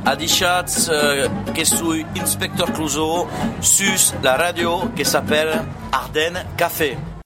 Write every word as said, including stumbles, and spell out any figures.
Adichat euh, que suis Inspecteur Clouseau sur la radio qui s'appelle Ardennes Café.